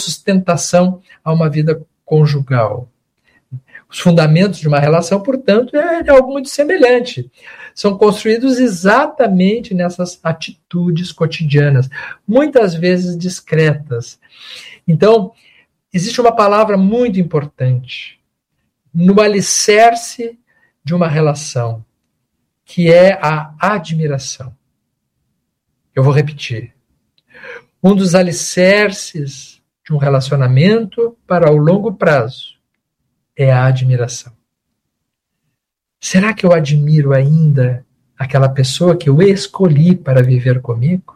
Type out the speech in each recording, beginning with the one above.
sustentação a uma vida conjugal. Os fundamentos de uma relação, portanto, é algo muito semelhante. São construídos exatamente nessas atitudes cotidianas, muitas vezes discretas. Então, existe uma palavra muito importante no alicerce de uma relação, que é a admiração. Eu vou repetir. Um dos alicerces de um relacionamento para o longo prazo é a admiração. Será que eu admiro ainda aquela pessoa que eu escolhi para viver comigo?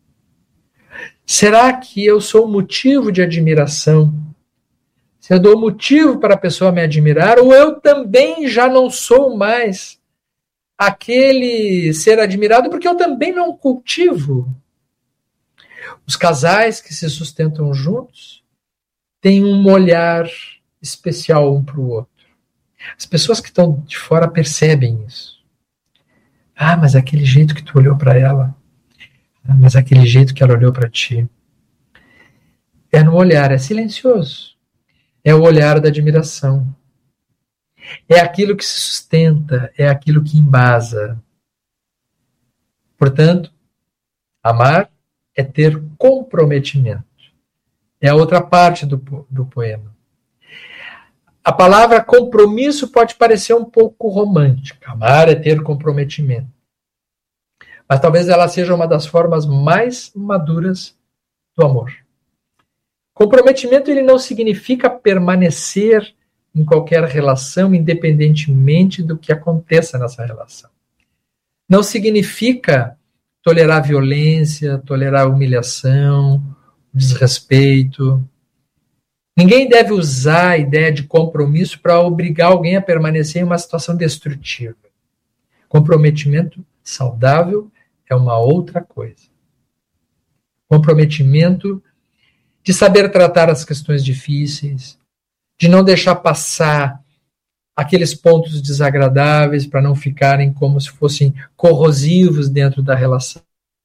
Será que eu sou motivo de admiração? Se eu dou motivo para a pessoa me admirar, ou eu também já não sou mais aquele ser admirado, porque eu também não cultivo. Os casais que se sustentam juntos têm um olhar especial um para o outro. As pessoas que estão de fora percebem isso. Ah, mas aquele jeito que tu olhou para ela. Ah, mas aquele jeito que ela olhou para ti. É no olhar, é silencioso. É o olhar da admiração. É aquilo que se sustenta, é aquilo que embasa. Portanto, amar é ter comprometimento. É a outra parte do poema. A palavra compromisso pode parecer um pouco romântica. Amar é ter comprometimento. Mas talvez ela seja uma das formas mais maduras do amor. Comprometimento ele não significa permanecer em qualquer relação, independentemente do que aconteça nessa relação. Não significa tolerar violência, tolerar humilhação, desrespeito. Ninguém deve usar a ideia de compromisso para obrigar alguém a permanecer em uma situação destrutiva. Comprometimento saudável é uma outra coisa. Comprometimento de saber tratar as questões difíceis, de não deixar passar aqueles pontos desagradáveis para não ficarem como se fossem corrosivos dentro da relação.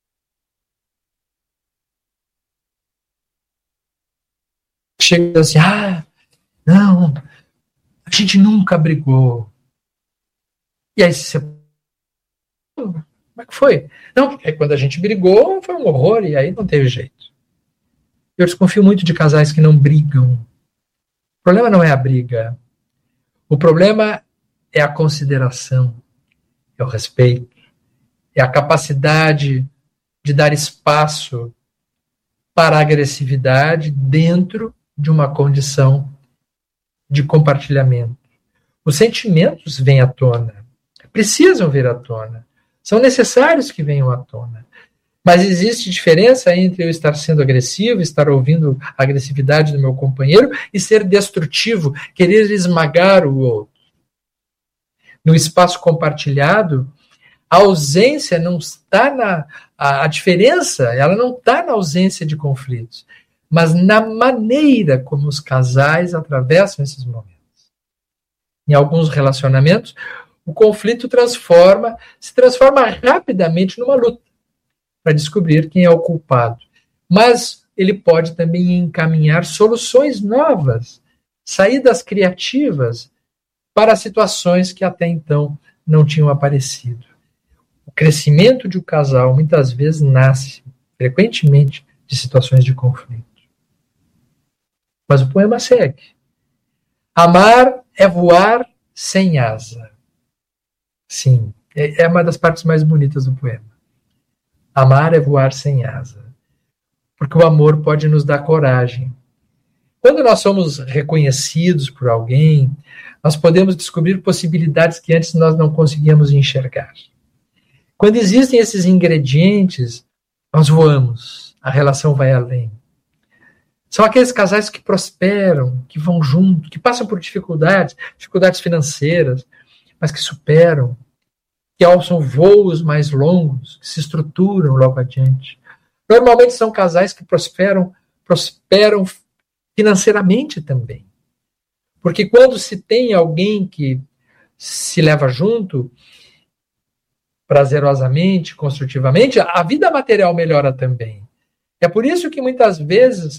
Chega assim, não, a gente nunca brigou. E aí você... Como é que foi? Não, porque quando a gente brigou foi um horror e aí não teve jeito. Eu desconfio muito de casais que não brigam. O problema não é a briga. O problema é a consideração, é o respeito, é a capacidade de dar espaço para a agressividade dentro de uma condição de compartilhamento. Os sentimentos vêm à tona, precisam vir à tona, são necessários que venham à tona. Mas existe diferença entre eu estar sendo agressivo, estar ouvindo a agressividade do meu companheiro e ser destrutivo, querer esmagar o outro. No espaço compartilhado, a ausência não está a diferença, ela não está na ausência de conflitos, mas na maneira como os casais atravessam esses momentos. Em alguns relacionamentos, o conflito se transforma rapidamente numa luta para descobrir quem é o culpado. Mas ele pode também encaminhar soluções novas, saídas criativas para situações que até então não tinham aparecido. O crescimento de um casal muitas vezes nasce, frequentemente, de situações de conflito. Mas o poema segue. Amar é voar sem asa. Sim, é uma das partes mais bonitas do poema. Amar é voar sem asa. Porque o amor pode nos dar coragem. Quando nós somos reconhecidos por alguém, nós podemos descobrir possibilidades que antes nós não conseguíamos enxergar. Quando existem esses ingredientes, nós voamos, a relação vai além. São aqueles casais que prosperam, que vão junto, que passam por dificuldades financeiras, mas que superam, que alçam voos mais longos, que se estruturam logo adiante. Normalmente são casais que prosperam financeiramente também. Porque quando se tem alguém que se leva junto, prazerosamente, construtivamente, a vida material melhora também. É por isso que muitas vezes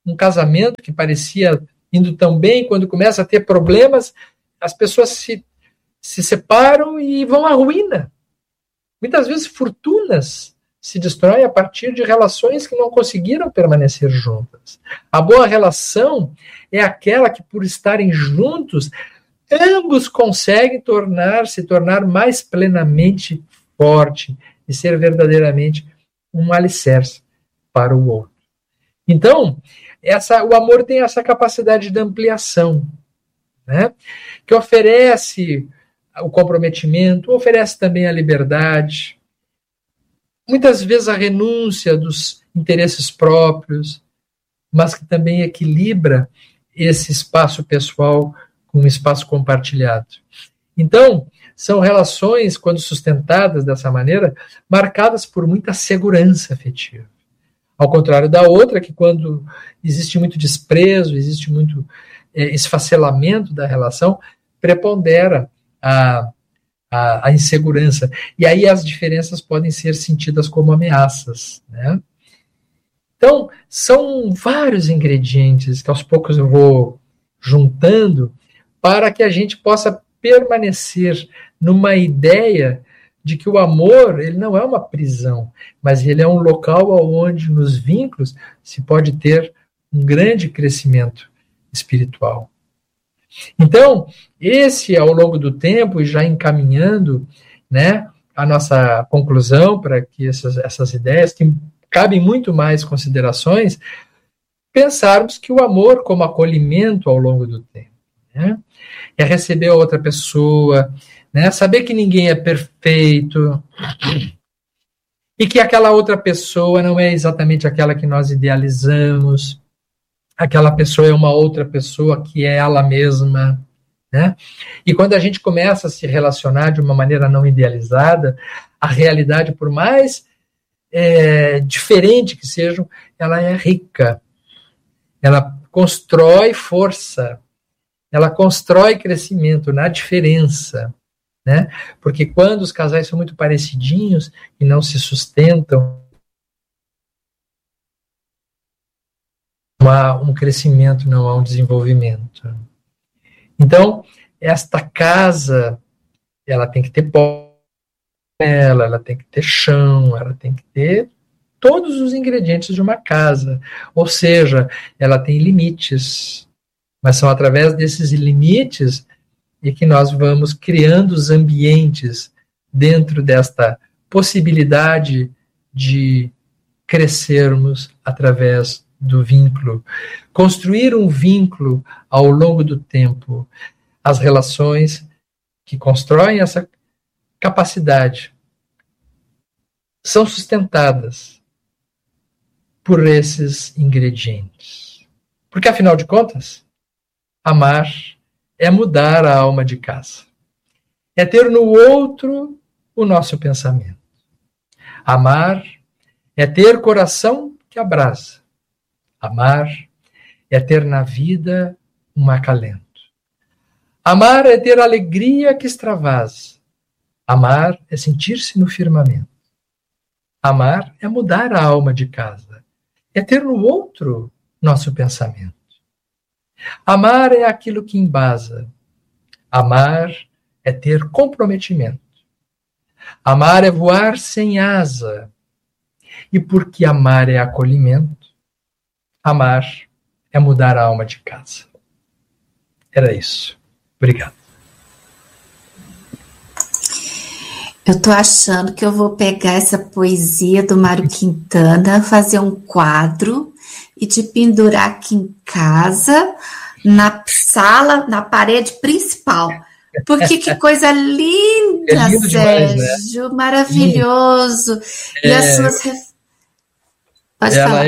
um casamento que parecia indo tão bem, quando começa a ter problemas, as pessoas se separam e vão à ruína. Muitas vezes fortunas se destroem a partir de relações que não conseguiram permanecer juntas. A boa relação é aquela que, por estarem juntos, ambos conseguem se tornar mais plenamente forte e ser verdadeiramente um alicerce para o outro. Então, o amor tem essa capacidade de ampliação, né? Que oferece o comprometimento, oferece também a liberdade, muitas vezes a renúncia dos interesses próprios, mas que também equilibra esse espaço pessoal com um espaço compartilhado. Então, são relações, quando sustentadas dessa maneira, marcadas por muita segurança afetiva. Ao contrário da outra, que quando existe muito desprezo, existe muito esfacelamento da relação, prepondera a insegurança. E aí as diferenças podem ser sentidas como ameaças, né? Então, são vários ingredientes que aos poucos eu vou juntando para que a gente possa permanecer numa ideia de que o amor, ele não é uma prisão, mas ele é um local onde nos vínculos se pode ter um grande crescimento espiritual. Então, ao longo do tempo, e já encaminhando, né, a nossa conclusão para que essas ideias, que cabem muito mais considerações, pensarmos que o amor como acolhimento ao longo do tempo, né, é receber a outra pessoa, né, saber que ninguém é perfeito e que aquela outra pessoa não é exatamente aquela que nós idealizamos, aquela pessoa é uma outra pessoa que é ela mesma, né? E quando a gente começa a se relacionar de uma maneira não idealizada, a realidade, por mais diferente que seja, ela é rica, ela constrói força, ela constrói crescimento na diferença, né? Porque quando os casais são muito parecidinhos e não se sustentam, não há um crescimento, não há um desenvolvimento. Então, esta casa, ela tem que ter ela tem que ter chão, ela tem que ter todos os ingredientes de uma casa. Ou seja, ela tem limites, mas são através desses limites e que nós vamos criando os ambientes dentro desta possibilidade de crescermos através do vínculo. Construir um vínculo ao longo do tempo. As relações que constroem essa capacidade são sustentadas por esses ingredientes. Porque, afinal de contas, amar é mudar a alma de casa. É ter no outro o nosso pensamento. Amar é ter coração que abraça. Amar é ter na vida um acalento. Amar é ter alegria que extravasa. Amar é sentir-se no firmamento. Amar é mudar a alma de casa. É ter no outro nosso pensamento. Amar é aquilo que embasa. Amar é ter comprometimento. Amar é voar sem asa. E porque amar é acolhimento, amar é mudar a alma de casa. Era isso. Obrigado. Eu tô achando que eu vou pegar essa poesia do Mário Quintana, fazer um quadro e te pendurar aqui em casa, na sala, na parede principal. Porque que coisa linda, é lindo demais, Sérgio, né? Maravilhoso. E as suas... Pode falar.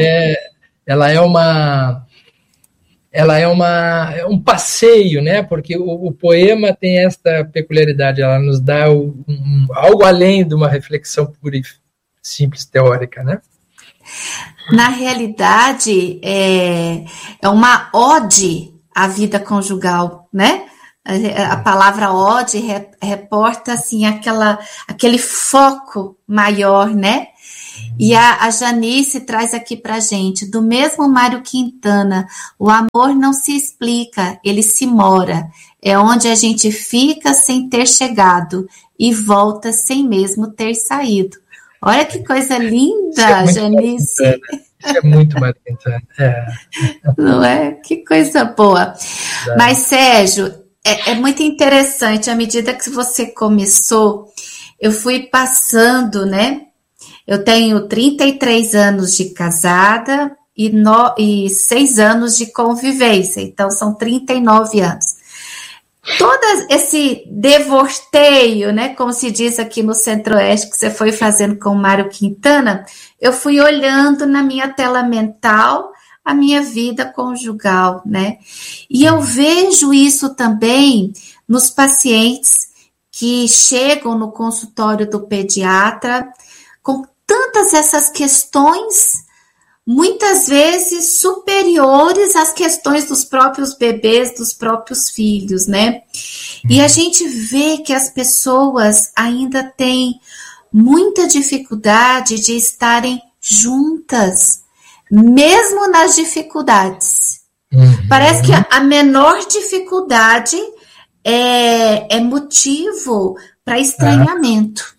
Ela é um passeio, né? Porque o poema tem esta peculiaridade, ela nos dá algo além de uma reflexão pura e simples teórica, né? Na realidade, é uma ode à vida conjugal, né? A palavra ode reporta assim, aquele foco maior, né? E a Janice traz aqui pra gente, do mesmo Mário Quintana, o amor não se explica, ele se mora. É onde a gente fica sem ter chegado e volta sem mesmo ter saído. Olha que coisa linda, Janice. Isso é muito Mário Quintana. Não é? Que coisa boa. Mas, Sérgio, é muito interessante. À medida que você começou, eu fui passando, né? Eu tenho 33 anos de casada e 6 anos de convivência. Então, são 39 anos. Todo esse devorteio, né, como se diz aqui no Centro-Oeste, que você foi fazendo com o Mário Quintana, eu fui olhando na minha tela mental a minha vida conjugal, né? E eu vejo isso também nos pacientes que chegam no consultório do pediatra com tantas essas questões, muitas vezes superiores às questões dos próprios bebês, dos próprios filhos, né? E a gente vê que as pessoas ainda têm muita dificuldade de estarem juntas, mesmo nas dificuldades. Parece que a menor dificuldade é motivo para estranhamento,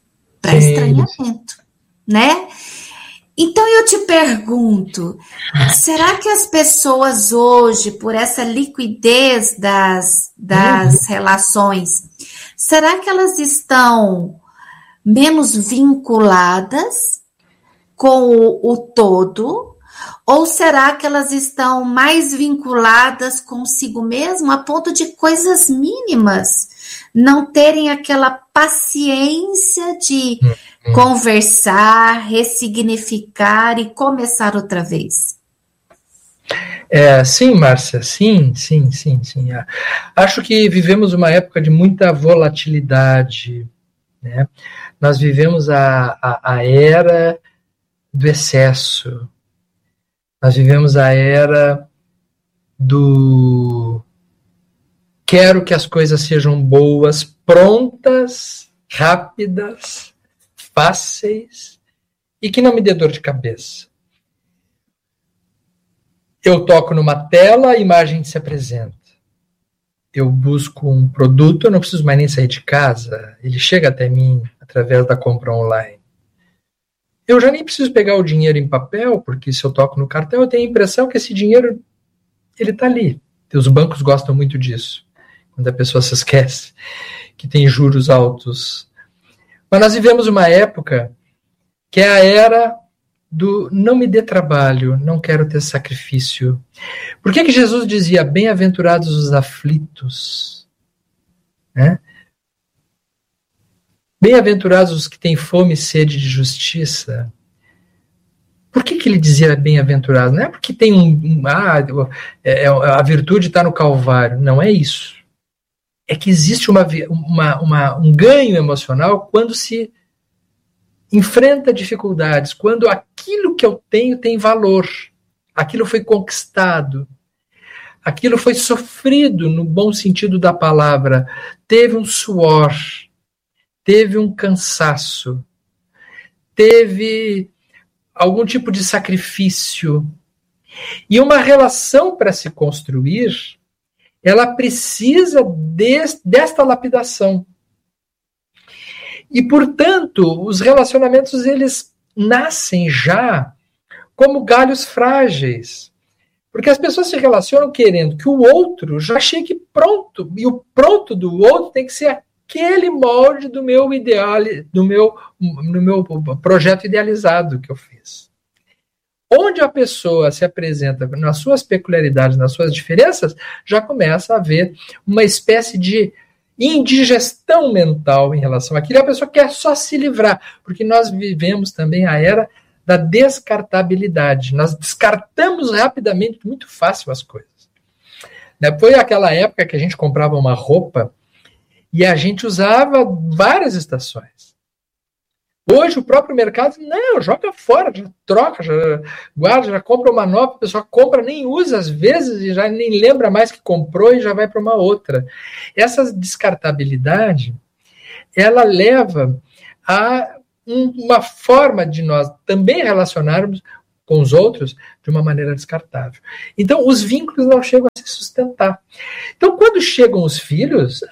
né? Então eu te pergunto, será que as pessoas hoje, por essa liquidez das relações, será que elas estão menos vinculadas com o todo? Ou será que elas estão mais vinculadas consigo mesmo a ponto de coisas mínimas não terem aquela paciência de conversar, ressignificar e começar outra vez? Sim, Márcia, sim. Acho que vivemos uma época de muita volatilidade, né? Nós vivemos a era do excesso. Nós vivemos a era do quero que as coisas sejam boas, prontas, rápidas, fáceis e que não me dê dor de cabeça. Eu toco numa tela, a imagem se apresenta. Eu busco um produto, eu não preciso mais nem sair de casa, ele chega até mim através da compra online. Eu já nem preciso pegar o dinheiro em papel, porque se eu toco no cartão, eu tenho a impressão que esse dinheiro ele está ali. E os bancos gostam muito disso, quando a pessoa se esquece que tem juros altos. Mas nós vivemos uma época que é a era do não me dê trabalho, não quero ter sacrifício. Por que Jesus dizia, bem-aventurados os aflitos? Né? Bem-aventurados os que têm fome e sede de justiça. Por que ele dizia bem-aventurado? Não é porque tem a virtude está no Calvário. Não é isso. É que existe um ganho emocional quando se enfrenta dificuldades, quando aquilo que eu tenho tem valor, aquilo foi conquistado, aquilo foi sofrido no bom sentido da palavra, teve um suor, teve um cansaço, teve algum tipo de sacrifício. E uma relação para se construir, ela precisa desta lapidação. E, portanto, os relacionamentos, eles nascem já como galhos frágeis. Porque as pessoas se relacionam querendo que o outro já chegue pronto. E o pronto do outro tem que ser aquele molde do meu ideal, no meu projeto idealizado que eu fiz. Onde a pessoa se apresenta nas suas peculiaridades, nas suas diferenças, já começa a haver uma espécie de indigestão mental em relação àquilo. A pessoa quer só se livrar, porque nós vivemos também a era da descartabilidade. Nós descartamos rapidamente, muito fácil as coisas. Foi aquela época que a gente comprava uma roupa e a gente usava várias estações. Hoje o próprio mercado, não, joga fora, já troca, já guarda, já compra uma nova, a pessoa compra, nem usa às vezes e já nem lembra mais que comprou e já vai para uma outra. Essa descartabilidade, ela leva a uma forma de nós também relacionarmos com os outros de uma maneira descartável. Então, os vínculos não chegam a se sustentar. Então, quando chegam os filhos,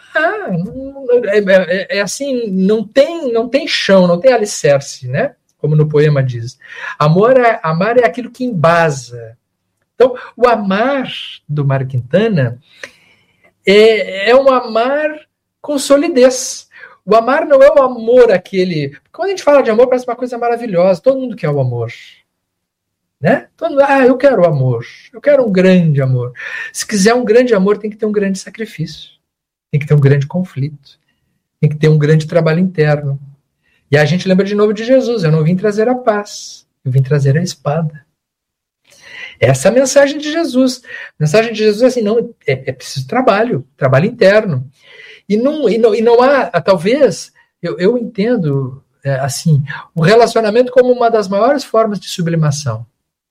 é assim, não tem chão, não tem alicerce, né? Como no poema diz. Amar é aquilo que embasa. Então, o amar do Mário Quintana é um amar com solidez. O amar não é o amor aquele... Quando a gente fala de amor, parece uma coisa maravilhosa. Todo mundo quer o amor. Né? Eu quero amor, eu quero um grande amor. Se quiser um grande amor, tem que ter um grande sacrifício, tem que ter um grande conflito, tem que ter um grande trabalho interno. E a gente lembra de novo de Jesus: eu não vim trazer a paz, eu vim trazer a espada. Essa é a mensagem de Jesus. A mensagem de Jesus é assim: não, é preciso trabalho interno. E não há, talvez, eu entendo assim, o relacionamento como uma das maiores formas de sublimação.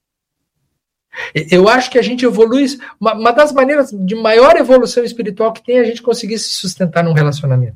Eu acho que a gente evolui, uma das maneiras de maior evolução espiritual que tem é a gente conseguir se sustentar num relacionamento.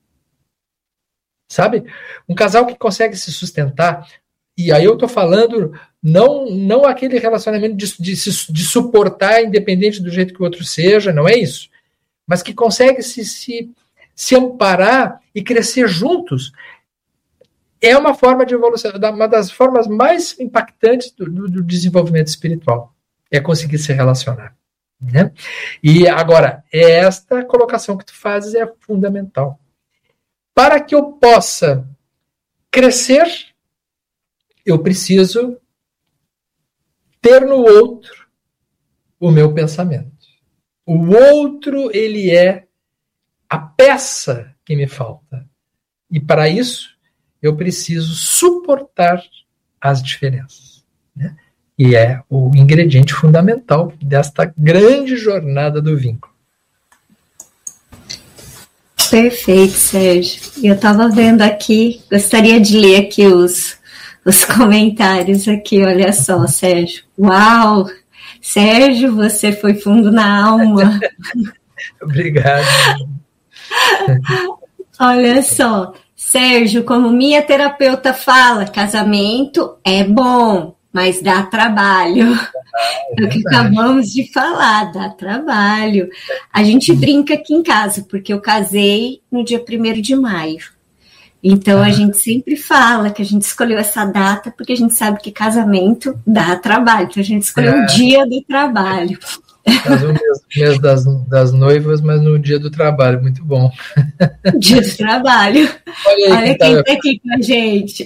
Sabe? Um casal que consegue se sustentar, e aí eu estou falando não aquele relacionamento de suportar independente do jeito que o outro seja, não é isso, mas que consegue se amparar e crescer juntos, é uma forma de evolução, uma das formas mais impactantes do desenvolvimento espiritual. É conseguir se relacionar. Né? E agora, esta colocação que tu fazes é fundamental. Para que eu possa crescer, eu preciso ter no outro o meu pensamento. O outro, ele é a peça que me falta. E para isso, eu preciso suportar as diferenças. Né? E é o ingrediente fundamental desta grande jornada do vínculo. Perfeito, Sérgio. Eu estava vendo aqui, gostaria de ler aqui os comentários aqui, olha só, Sérgio. Uau! Sérgio, você foi fundo na alma. Obrigado. Olha só, Sérgio, como minha terapeuta fala, casamento é bom, mas dá trabalho. É o que acabamos de falar, dá trabalho. A gente brinca aqui em casa, porque eu casei no dia 1º de maio. Então, a gente sempre fala que a gente escolheu essa data porque a gente sabe que casamento dá trabalho. Então, a gente escolheu o dia do trabalho. O mês das noivas, mas no dia do trabalho. Muito bom. Dia do trabalho. Olha quem está aqui com a gente.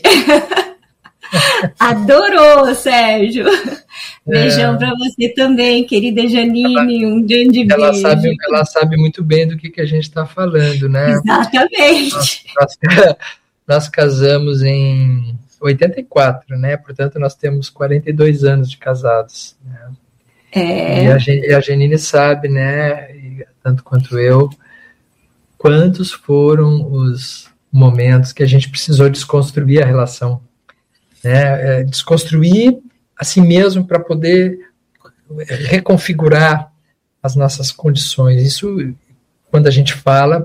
Adorou, Sérgio. Beijão para você também, querida Janine. Um grande beijo. Ela sabe muito bem do que a gente está falando, né? Exatamente. Nós casamos em 84, né? Portanto, nós temos 42 anos de casados. Né? E a Janine sabe, né? Tanto quanto eu, quantos foram os momentos que a gente precisou desconstruir a relação. Né, desconstruir a si mesmo para poder reconfigurar as nossas condições. Isso, quando a gente fala,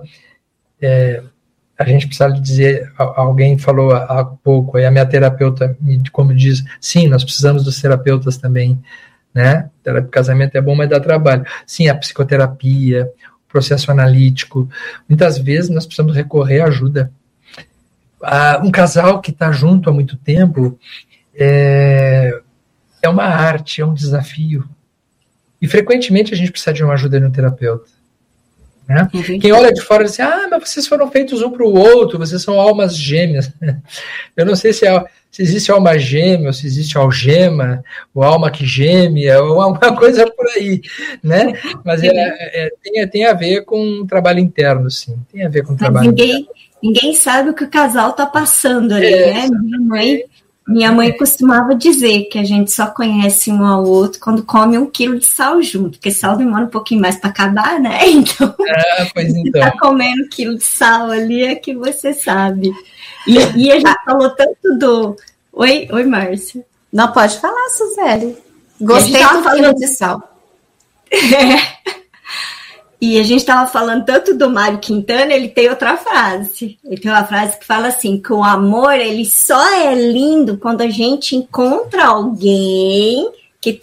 a gente precisa dizer, alguém falou há pouco, a minha terapeuta, como diz, sim, nós precisamos dos terapeutas também, né? O casamento é bom, mas dá trabalho. Sim, a psicoterapia, o processo analítico, muitas vezes nós precisamos recorrer à ajuda. Um casal que está junto há muito tempo é uma arte, é um desafio. E frequentemente a gente precisa de uma ajuda no terapeuta. Né? Quem olha de fora diz assim, mas vocês foram feitos um para o outro, vocês são almas gêmeas. Eu não sei se existe alma gêmea, ou se existe algema, ou alma que geme, ou alguma coisa por aí. Né? Mas tem a ver com um trabalho interno, sim. Tem a ver com o trabalho interno. Ninguém sabe o que o casal está passando ali, né? Minha mãe costumava dizer que a gente só conhece um ao outro quando come 1 quilo de sal junto, porque sal demora um pouquinho mais para acabar, né? Então, você está comendo 1 quilo de sal ali, é que você sabe. E a gente falou tanto do... Oi, Márcia. Não, pode falar, Suzeli. Gostei do quilo de sal. E a gente estava falando tanto do Mário Quintana, ele tem outra frase. Ele tem uma frase que fala assim, que o amor, ele só é lindo quando a gente encontra alguém que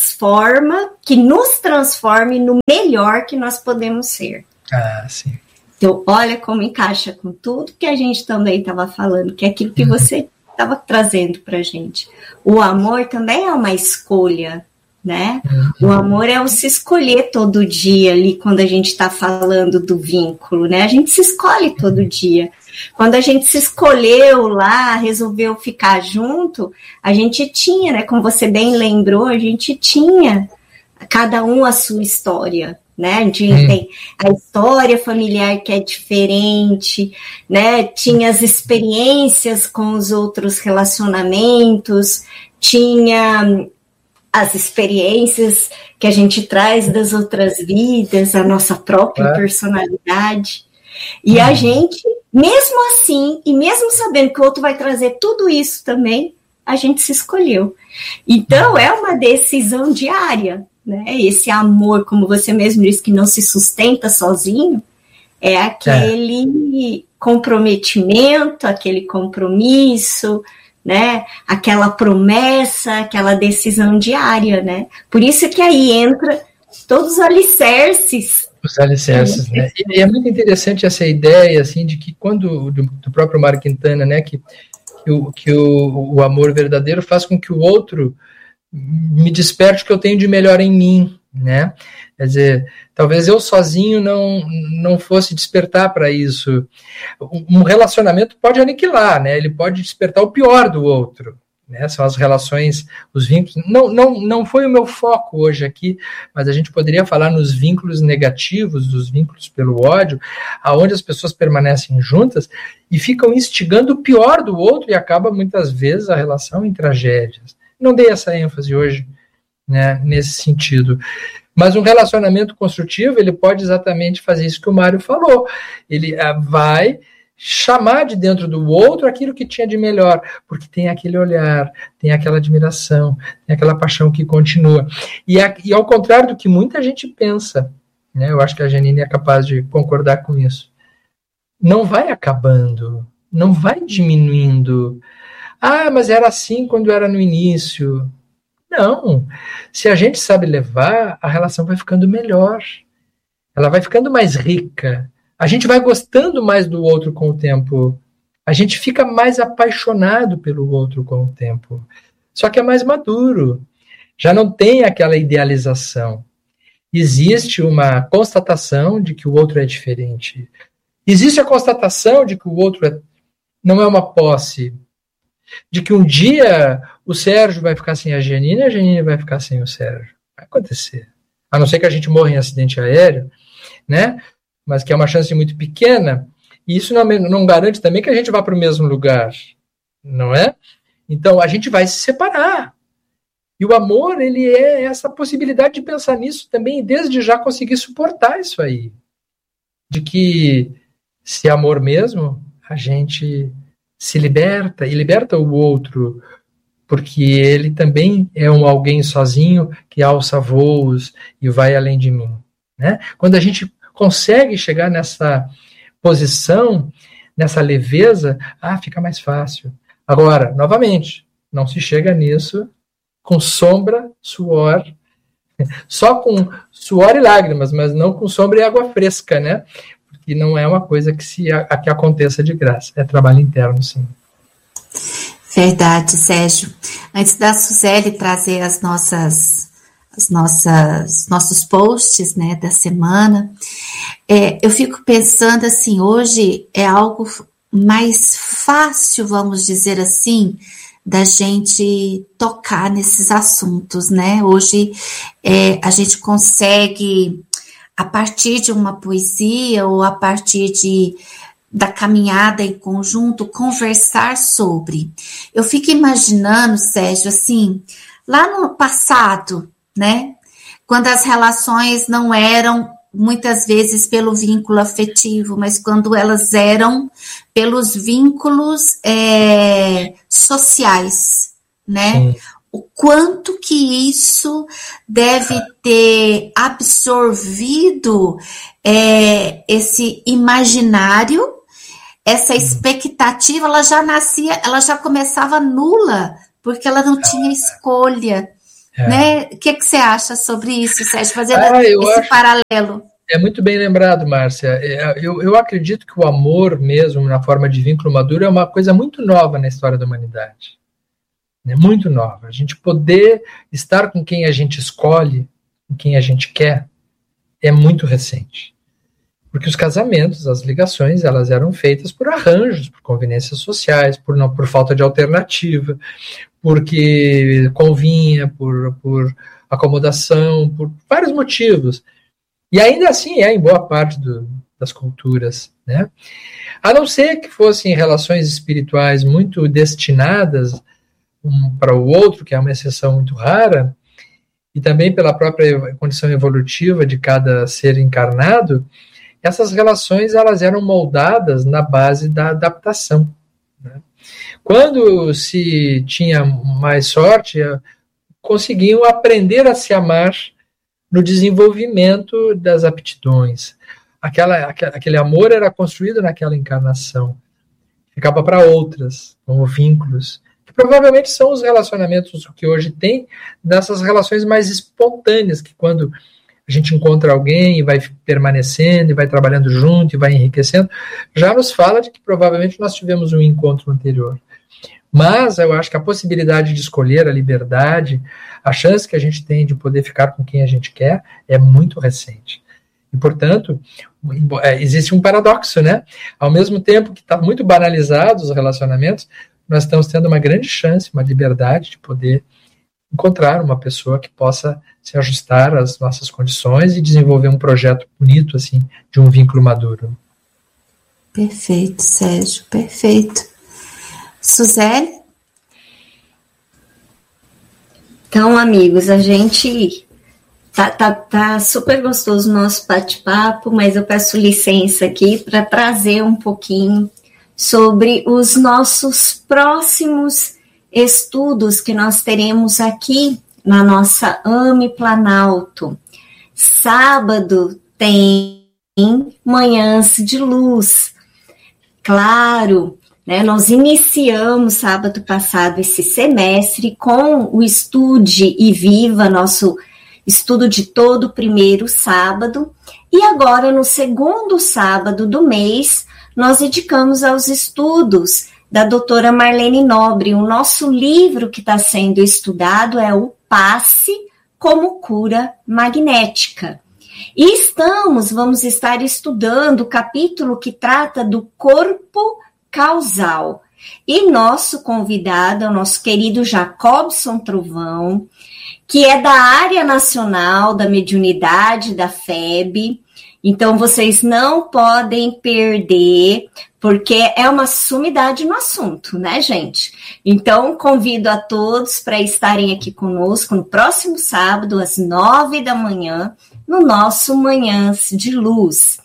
nos transforme no melhor que nós podemos ser. Ah, sim. Então, olha como encaixa com tudo que a gente também estava falando, que é aquilo que você estava trazendo para a gente. O amor também é uma escolha, né? O amor é o se escolher todo dia ali, quando a gente está falando do vínculo, né? A gente se escolhe todo dia. Quando a gente se escolheu lá, resolveu ficar junto, a gente tinha, né? Como você bem lembrou, a gente tinha cada um a sua história, né? A gente tem a história familiar que é diferente, né? Tinha as experiências com os outros relacionamentos, tinha as experiências que a gente traz das outras vidas, a nossa própria personalidade. E a gente, mesmo assim, e mesmo sabendo que o outro vai trazer tudo isso também, a gente se escolheu. Então, é uma decisão diária, né? Esse amor, como você mesmo disse, que não se sustenta sozinho, é aquele comprometimento, aquele compromisso, né? Aquela promessa, aquela decisão diária, né? Por isso que aí entra todos os alicerces. Os alicerces, né? E é muito interessante essa ideia, assim, de que quando, do próprio Mário Quintana, né, que o amor verdadeiro faz com que o outro me desperte o que eu tenho de melhor em mim, né? Quer dizer, talvez eu sozinho não fosse despertar para isso. Um relacionamento pode aniquilar, né? Ele pode despertar o pior do outro, né? São as relações, os vínculos. Não foi o meu foco hoje aqui, mas a gente poderia falar nos vínculos negativos, dos vínculos pelo ódio, aonde as pessoas permanecem juntas e ficam instigando o pior do outro e acaba muitas vezes a relação em tragédias. Não dei essa ênfase hoje, né, nesse sentido. Mas um relacionamento construtivo, ele pode exatamente fazer isso que o Mário falou. Ele vai chamar de dentro do outro aquilo que tinha de melhor, porque tem aquele olhar, tem aquela admiração, tem aquela paixão que continua. E ao contrário do que muita gente pensa, né, eu acho que a Janine é capaz de concordar com isso, não vai acabando, não vai diminuindo. Ah, mas era assim quando era no início. Não. Se a gente sabe levar, a relação vai ficando melhor. Ela vai ficando mais rica. A gente vai gostando mais do outro com o tempo. A gente fica mais apaixonado pelo outro com o tempo. Só que é mais maduro. Já não tem aquela idealização. Existe uma constatação de que o outro é diferente. Existe a constatação de que o outro não é uma posse. De que um dia o Sérgio vai ficar sem a Janine vai ficar sem o Sérgio. Vai acontecer. A não ser que a gente morra em acidente aéreo, né? Mas que é uma chance muito pequena, e isso não garante também que a gente vá para o mesmo lugar, não é? Então, a gente vai se separar. E o amor, ele é essa possibilidade de pensar nisso também, e desde já conseguir suportar isso aí. De que, se é amor mesmo, a gente se liberta, e liberta o outro, porque ele também é alguém sozinho que alça voos e vai além de mim, né? Quando a gente consegue chegar nessa posição, nessa leveza, fica mais fácil. Agora, novamente, não se chega nisso com sombra, suor, só com suor e lágrimas, mas não com sombra e água fresca, né? Porque não é uma coisa que aconteça de graça, é trabalho interno, sim. Verdade, Sérgio. Antes da Suzeli trazer nossos posts, né, da semana, eu fico pensando assim, hoje é algo mais fácil, vamos dizer assim, da gente tocar nesses assuntos, né? Hoje a gente consegue, a partir de uma poesia ou a partir da caminhada em conjunto, conversar sobre. Eu fico imaginando, Sérgio, assim, lá no passado, né? Quando as relações não eram, muitas vezes, pelo vínculo afetivo, mas quando elas eram pelos vínculos sociais, né? Sim. o quanto que isso deve ter absorvido esse imaginário, essa expectativa, ela já nascia, ela já começava nula, porque ela não tinha escolha. Né? O que você acha sobre isso, Sérgio? Fazendo esse paralelo. É muito bem lembrado, Márcia. Eu acredito que o amor mesmo, na forma de vínculo maduro, é uma coisa muito nova na história da humanidade. É muito nova. A gente poder estar com quem a gente escolhe, com quem a gente quer, é muito recente. Porque os casamentos, as ligações, elas eram feitas por arranjos, por conveniências sociais, por falta de alternativa, porque convinha, por acomodação, por vários motivos. E ainda assim em boa parte das culturas, né? A não ser que fossem relações espirituais muito destinadas um para o outro, que é uma exceção muito rara, e também pela própria condição evolutiva de cada ser encarnado, essas relações elas eram moldadas na base da adaptação, né? Quando se tinha mais sorte, conseguiam aprender a se amar no desenvolvimento das aptidões. Aquele amor era construído naquela encarnação. Ficava para outras, como vínculos, que provavelmente são os relacionamentos que hoje tem, dessas relações mais espontâneas, que quando a gente encontra alguém e vai permanecendo, e vai trabalhando junto, e vai enriquecendo, já nos fala de que provavelmente nós tivemos um encontro anterior. Mas eu acho que a possibilidade de escolher, a liberdade, a chance que a gente tem de poder ficar com quem a gente quer é muito recente. E, portanto, existe um paradoxo, né? Ao mesmo tempo que está muito banalizado os relacionamentos, nós estamos tendo uma grande chance, uma liberdade de poder encontrar uma pessoa que possa se ajustar às nossas condições e desenvolver um projeto bonito, assim, de um vínculo maduro. Perfeito, Sérgio, perfeito. Suzele? Então, amigos, a gente tá super gostoso o nosso bate-papo, mas eu peço licença aqui para trazer um pouquinho sobre os nossos próximos estudos que nós teremos aqui na nossa AME Planalto. Sábado tem Manhãs de Luz. Claro, né, nós iniciamos sábado passado esse semestre com o Estude e Viva, nosso estudo de todo o primeiro sábado, e agora no segundo sábado do mês nós dedicamos aos estudos da doutora Marlene Nobre. O nosso livro que está sendo estudado é o Passe como Cura Magnética. E vamos estar estudando o capítulo que trata do corpo causal. E nosso convidado é o nosso querido Jacobson Trovão, que é da área nacional da mediunidade da FEB. Então, vocês não podem perder, porque é uma sumidade no assunto, né, gente? Então, convido a todos para estarem aqui conosco no próximo sábado, às 9 da manhã, no nosso Manhãs de Luz.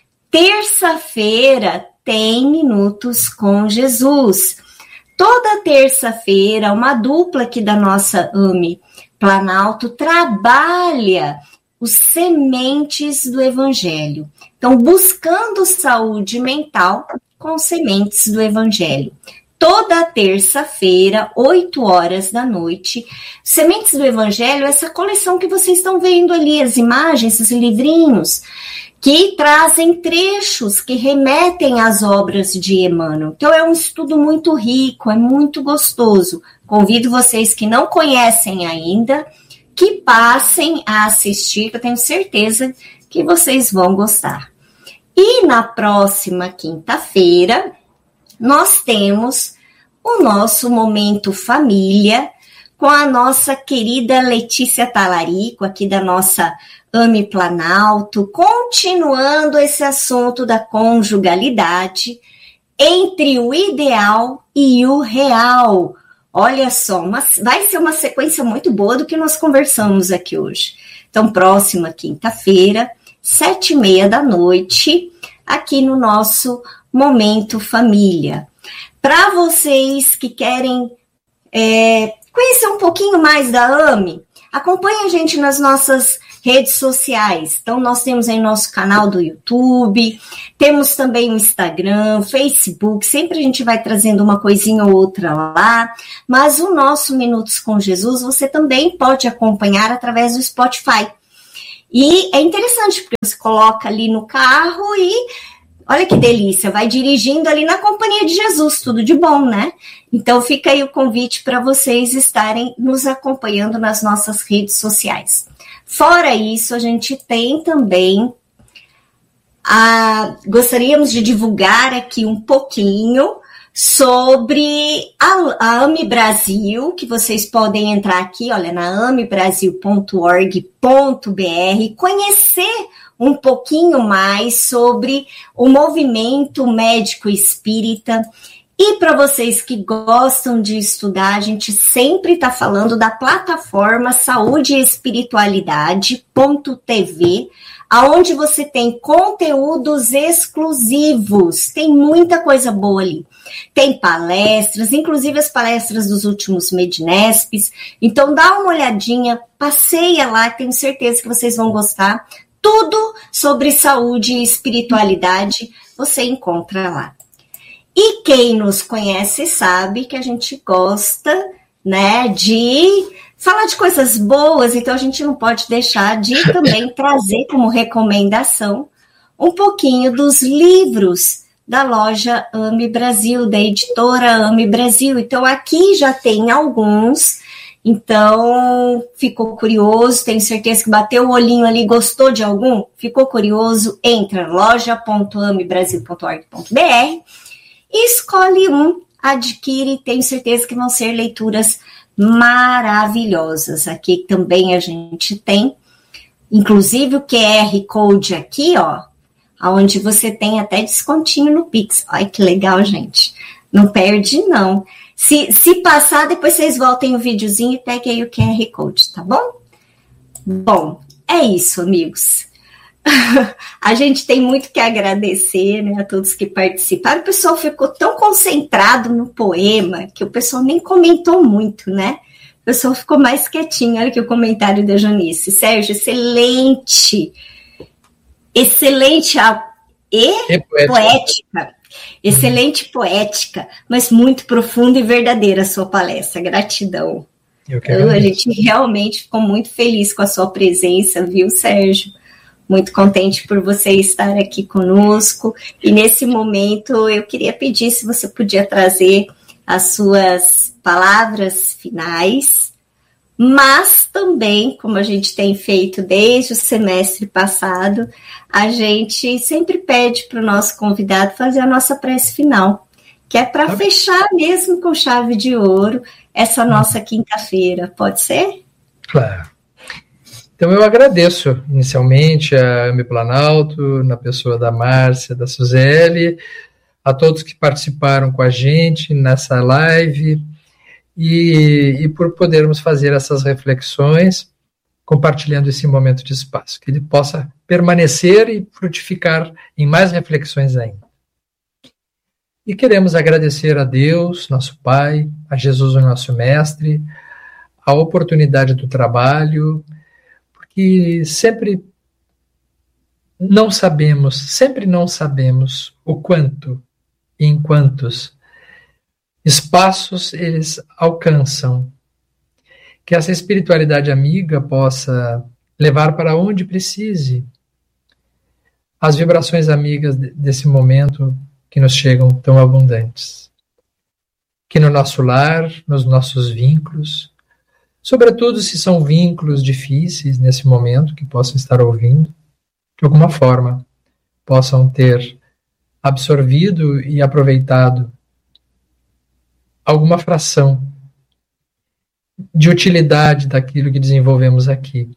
Terça-feira tem Minutos com Jesus. Toda terça-feira, uma dupla aqui da nossa AME Planalto trabalha os sementes do Evangelho. Então, buscando saúde mental com sementes do Evangelho. Toda terça-feira, 8 horas da noite, Sementes do Evangelho, essa coleção que vocês estão vendo ali, as imagens, esses livrinhos, que trazem trechos que remetem às obras de Emmanuel. Então, é um estudo muito rico, é muito gostoso. Convido vocês que não conhecem ainda, que passem a assistir, que eu tenho certeza que vocês vão gostar. E na próxima quinta-feira, nós temos o nosso Momento Família, com a nossa querida Letícia Talarico, aqui da nossa AME Planalto, continuando esse assunto da conjugalidade entre o ideal e o real. Olha só, vai ser uma sequência muito boa do que nós conversamos aqui hoje. Então, próxima quinta-feira, 7h30 da noite, aqui no nosso Momento Família. Para vocês que querem conhecer um pouquinho mais da AME, acompanhe a gente nas nossas redes sociais. Então, nós temos aí nosso canal do YouTube, temos também o Instagram, Facebook, sempre a gente vai trazendo uma coisinha ou outra lá, mas o nosso Minutos com Jesus você também pode acompanhar através do Spotify. E é interessante, porque você coloca ali no carro e olha que delícia, vai dirigindo ali na companhia de Jesus, tudo de bom, né? Então fica aí o convite para vocês estarem nos acompanhando nas nossas redes sociais. Fora isso, a gente tem também, gostaríamos de divulgar aqui um pouquinho sobre a AME Brasil, que vocês podem entrar aqui, olha, na amebrasil.org.br, conhecer um pouquinho mais sobre o movimento médico espírita. E para vocês que gostam de estudar, a gente sempre está falando da plataforma Saúde e Espiritualidade.tv, aonde você tem conteúdos exclusivos, tem muita coisa boa ali. Tem palestras, inclusive as palestras dos últimos Medinespes. Então dá uma olhadinha, passeia lá, tenho certeza que vocês vão gostar. Tudo sobre saúde e espiritualidade você encontra lá. E quem nos conhece sabe que a gente gosta, né, de falar de coisas boas, então a gente não pode deixar de também trazer como recomendação um pouquinho dos livros da loja AME Brasil, da editora AME Brasil. Então aqui já tem alguns, então ficou curioso, tenho certeza que bateu o olhinho ali, gostou de algum? Ficou curioso? Entra loja.amebrasil.org.br e escolhe um, adquire, tenho certeza que vão ser leituras maravilhosas. Aqui também a gente tem, inclusive o QR Code aqui, ó, onde você tem até descontinho no Pix. Olha que legal, gente. Não perde, não. Se passar, depois vocês voltem o videozinho e peguem aí o QR Code, tá bom? Bom, é isso, amigos. A gente tem muito que agradecer, né, a todos que participaram. O pessoal ficou tão concentrado no poema que o pessoal nem comentou muito, né? O pessoal ficou mais quietinho. Olha aqui o comentário da Janice. Sérgio, excelente. Excelente e poética. Excelente poética, mas muito profunda e verdadeira a sua palestra. Gratidão. A gente realmente ficou muito feliz com a sua presença, viu, Sérgio? Muito contente por você estar aqui conosco. E nesse momento eu queria pedir se você podia trazer as suas palavras finais, mas também, como a gente tem feito desde o semestre passado, a gente sempre pede para o nosso convidado fazer a nossa prece final, que é para fechar mesmo com chave de ouro essa nossa quinta-feira. Pode ser? Claro. Então eu agradeço inicialmente a AME Planalto, na pessoa da Márcia, da Suzeli, a todos que participaram com a gente nessa live e por podermos fazer essas reflexões, compartilhando esse momento de espaço, que ele possa permanecer e frutificar em mais reflexões ainda. E queremos agradecer a Deus, nosso Pai, a Jesus, o nosso Mestre, a oportunidade do trabalho, e sempre não sabemos o quanto e em quantos espaços eles alcançam. Que essa espiritualidade amiga possa levar para onde precise as vibrações amigas desse momento que nos chegam tão abundantes. Que no nosso lar, nos nossos vínculos, sobretudo se são vínculos difíceis nesse momento, que possam estar ouvindo, de alguma forma possam ter absorvido e aproveitado alguma fração de utilidade daquilo que desenvolvemos aqui.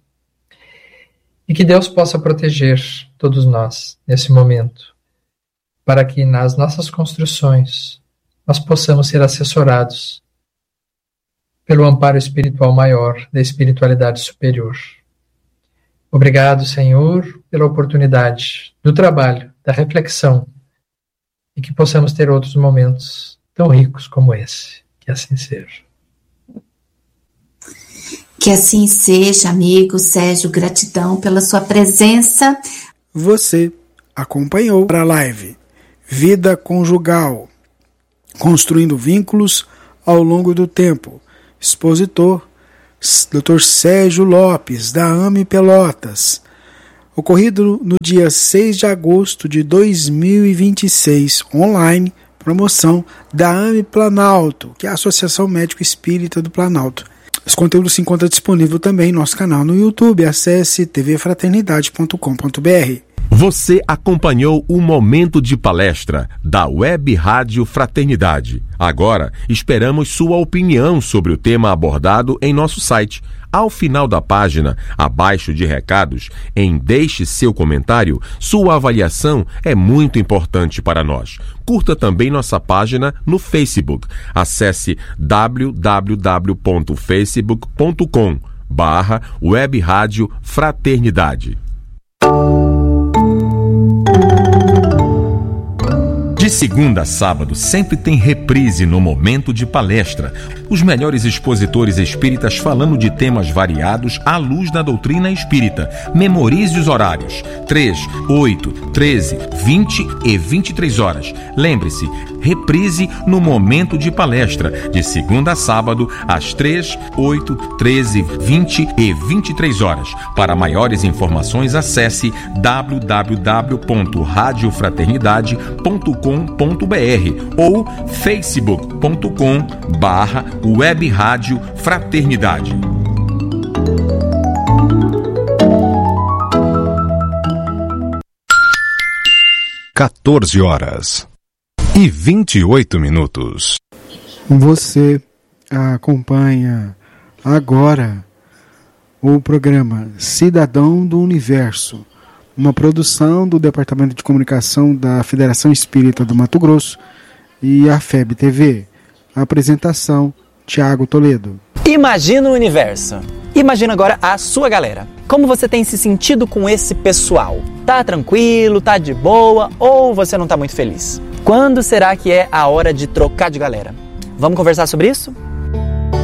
E que Deus possa proteger todos nós nesse momento, para que nas nossas construções nós possamos ser assessorados pelo amparo espiritual maior, da espiritualidade superior. Obrigado, Senhor, pela oportunidade do trabalho, da reflexão, e que possamos ter outros momentos tão ricos como esse. Que assim seja. Que assim seja, amigo Sérgio, gratidão pela sua presença. Você acompanhou para a live Vida Conjugal, Construindo Vínculos ao Longo do Tempo. Expositor, Dr. Sérgio Lopes, da AME Pelotas. Ocorrido no dia 6 de agosto de 2026, online, promoção da AME Planalto, que é a Associação Médico Espírita do Planalto. Esse conteúdo se encontra disponível também em nosso canal no YouTube. Acesse tvfraternidade.com.br. Você acompanhou o Momento de Palestra da Web Rádio Fraternidade. Agora, esperamos sua opinião sobre o tema abordado em nosso site. Ao final da página, abaixo de recados, deixe seu comentário, sua avaliação é muito importante para nós. Curta também nossa página no Facebook. Acesse www.facebook.com/Web Rádio Fraternidade. De segunda a sábado, sempre tem reprise no Momento de Palestra. Os melhores expositores espíritas falando de temas variados à luz da doutrina espírita. Memorize os horários: 3, 8, 13, 20 e 23 horas. Lembre-se, reprise no Momento de Palestra, de segunda a sábado, às 3, 8, 13, 20 e 23 horas. Para maiores informações, acesse www.radiofraternidade.com.br ou facebook.com/Web Rádio Fraternidade. (14h28). Você acompanha agora o programa Cidadão do Universo, uma produção do Departamento de Comunicação da Federação Espírita do Mato Grosso e a FEB TV. A apresentação, Tiago Toledo. Imagina o universo. Imagina agora a sua galera. Como você tem se sentido com esse pessoal? Tá tranquilo, tá de boa ou você não tá muito feliz? Quando será que é a hora de trocar de galera? Vamos conversar sobre isso?